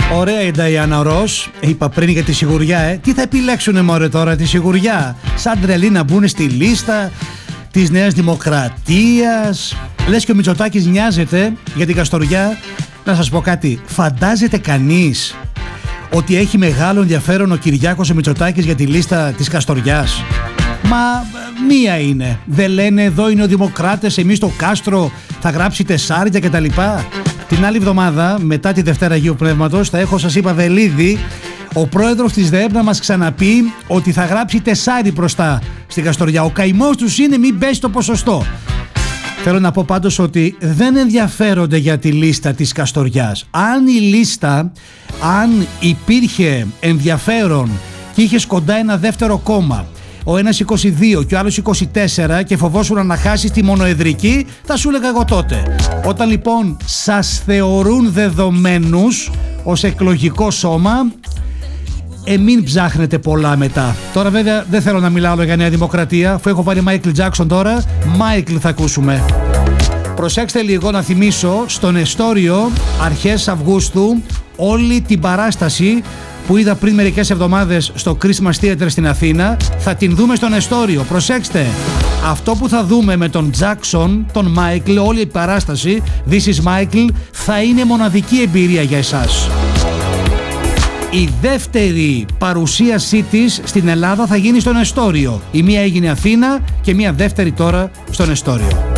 Ωραία η Νταϊάννα Ρος. Είπα πριν για τη σιγουριά, Τι θα επιλέξουνε μωρέ τώρα, τη σιγουριά? Σαν τρελή να μπουν στη λίστα της Νέας Δημοκρατίας. Λες και ο Μητσοτάκης νοιάζεται για την Καστοριά. Να σας πω κάτι, φαντάζεται κανείς ότι έχει μεγάλο ενδιαφέρον ο Κυριάκος ο Μητσοτάκης για τη λίστα της Καστοριάς? Μα μία είναι. Δεν λένε εδώ είναι ο Δημοκράτες, εμείς το Κάστρο θα γράψει τεσσάρια κτλ. Την άλλη εβδομάδα, μετά τη Δευτέρα Αγίου Πνεύματος, θα έχω, σας είπα, Βελίδη, ο πρόεδρος της ΔΕΕΠ να μας ξαναπεί ότι θα γράψει τεσσάρι μπροστά στην Καστοριά. Ο καημός τους είναι μην πέσει το ποσοστό. Θέλω να πω πάντως ότι δεν ενδιαφέρονται για τη λίστα της Καστοριάς. Αν η λίστα, αν υπήρχε ενδιαφέρον και είχες κοντά ένα δεύτερο κόμμα, ο ένας 22 και ο άλλος 24 και φοβόσουν να χάσεις τη μονοεδρική, θα σου έλεγα εγώ τότε. Όταν λοιπόν σας θεωρούν δεδομένους ως εκλογικό σώμα, μην ψάχνετε πολλά μετά. Τώρα βέβαια δεν θέλω να μιλάω για Νέα Δημοκρατία, αφού έχω πάρει Μάικλ Τζάκσον τώρα, Μάικλ θα ακούσουμε. Προσέξτε λίγο να θυμίσω στον Εστόριο αρχές Αυγούστου όλη την παράσταση που είδα πριν μερικές εβδομάδες στο Christmas Theater στην Αθήνα, θα την δούμε στον Εστόριο. Προσέξτε, αυτό που θα δούμε με τον Τζάκσον, τον Μάικλ, όλη η παράσταση This is Michael, θα είναι μοναδική εμπειρία για εσάς. Η δεύτερη παρουσίασή της στην Ελλάδα θα γίνει στον Εστόριο. Η μία έγινε Αθήνα και μία δεύτερη τώρα στον Εστόριο.